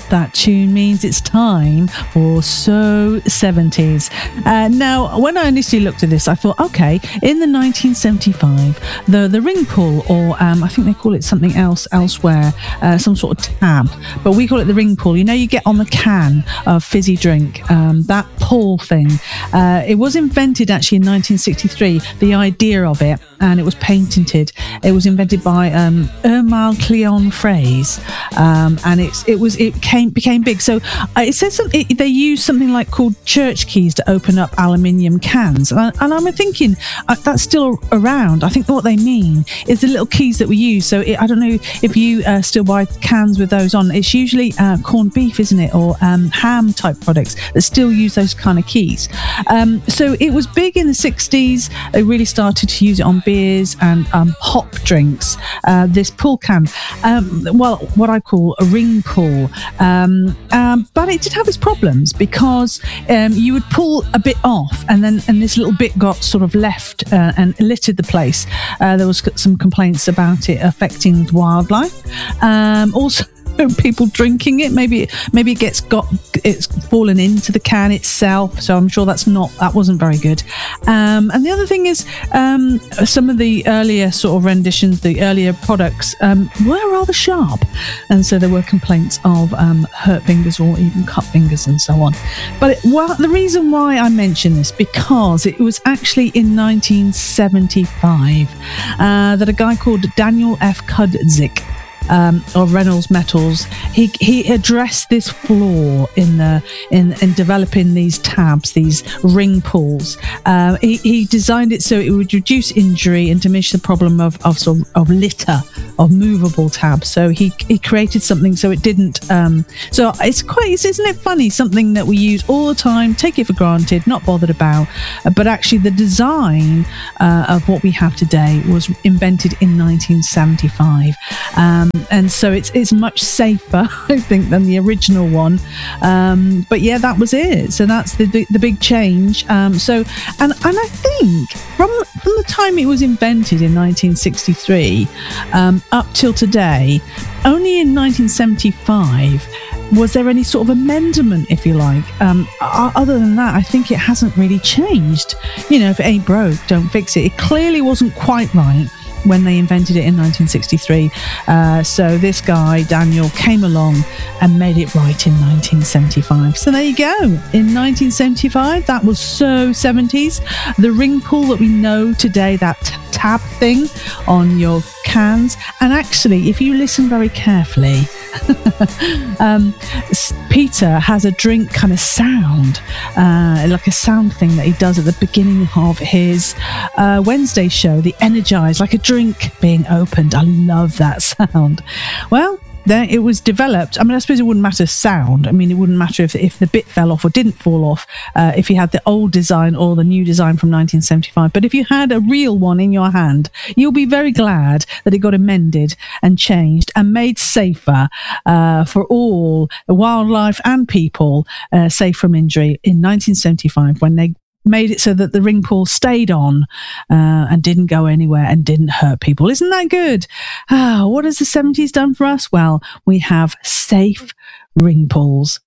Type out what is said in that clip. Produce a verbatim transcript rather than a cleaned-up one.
that tune means it's time for So seventies. Uh, now, when I initially looked at this, I thought, okay, in the nineteen seventy-five, the, the ring pull, or um, I think they call it something else elsewhere, uh, some sort of tab, but we call it the ring pull. You know, you get on the can of fizzy drink, um, that pull thing. Uh, it was invented actually in nineteen sixty-three, the idea of it, and it was patented. It was invented by um, Ermal Cleon Fraze, um, and it's it was it came became big. So uh, it says some, it, they use something like called church keys to open up aluminium cans, and, I, and I'm thinking uh, that's still around. I think what they mean is the little keys that we use. So it, I don't know if you uh, still buy cans with those on. It's usually uh, corned beef, isn't it, or um, ham type products that still use those kind of keys. Um, so it was big in the sixties. They really started to use it on beers and um, hop drinks. Uh, this pull can, um, well, what I call a ring pull, um, um, but it did have its problems because um, you would pull a bit off, and then and this little bit got sort of left uh, and littered the place. Uh, there was some complaints about it affecting wildlife. Um, also, people drinking it, maybe maybe it gets got it's fallen into the can itself, so I'm sure that's not that wasn't very good. Um, and the other thing is um, some of the earlier sort of renditions, the earlier products um, were rather sharp, and so there were complaints of um, hurt fingers or even cut fingers and so on. But it, well, the reason why I mention this, because it was actually in nineteen seventy-five uh, that a guy called Daniel F. Kudzik Um, of Reynolds Metals, he he addressed this flaw in the in in developing these tabs, these ring pulls. Uh, he he designed it so it would reduce injury and diminish the problem of of sort of, of litter of movable tabs. So he he created something so it didn't. Um, so it's quite isn't it funny, something that we use all the time, take it for granted, not bothered about, uh, but actually the design uh, of what we have today was invented in nineteen seventy-five. Um, and so it's it's much safer, I think, than the original one. Um, but yeah, that was it. So that's the the big change. Um, so and and I think from from the time it was invented in nineteen sixty-three um, up till today, only in nineteen seventy-five was there any sort of amendment, if you like. Um, other than that, I think it hasn't really changed. You know, if it ain't broke, don't fix it. It clearly wasn't quite right when they invented it in nineteen sixty-three. Uh, so this guy, Daniel, came along and made it right in nineteen seventy-five. So there you go. In nineteen seventy-five, that was so seventies. The ring pull that we know today, that t- tab thing on your cans. And actually, if you listen very carefully, um, Peter has a drink kind of sound, uh, like a sound thing that he does at the beginning of his uh, Wednesday show, The Energize, like a drink being opened. I love that sound. Well, then it was developed. I mean, I suppose it wouldn't matter sound. I mean, it wouldn't matter if if the bit fell off or didn't fall off, uh, if you had the old design or the new design from nineteen seventy-five. But if you had a real one in your hand, you'll be very glad that it got amended and changed and made safer uh, for all wildlife and people, uh, safe from injury in nineteen seventy-five, when they made it so that the ring pull stayed on uh, and didn't go anywhere and didn't hurt people. Isn't that good? Ah, what has the seventies done for us? Well, we have safe ring pulls.